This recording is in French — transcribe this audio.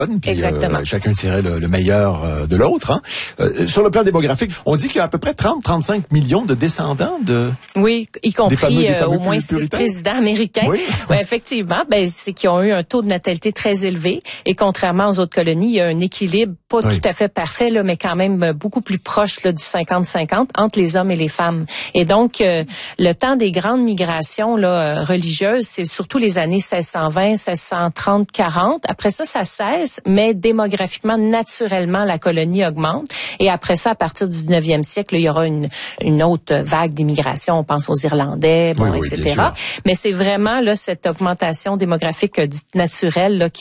Puis, Exactement. Chacun tirait le meilleur de l'autre. Hein. Sur le plan démographique, on dit qu'il y a à peu près 30-35 millions de descendants de... Oui, y compris des fameux au moins 6 présidents américains. Oui. Ouais, effectivement, c'est qu'ils ont eu un taux de natalité très élevé. Et contrairement aux autres colonies, il y a un équilibre pas tout à fait parfait, là, mais quand même beaucoup plus proche là, du 50-50 entre les hommes et les femmes. Et donc, le temps des grandes migrations là, religieuses, c'est surtout les années 1620, 1630, 40. Après ça cesse, mais démographiquement, naturellement, la colonie augmente. Et après ça, à partir du 19e siècle, il y aura une autre vague d'immigration. On pense aux Irlandais, etc. Mais c'est vraiment là cette augmentation démographique dite naturelle là,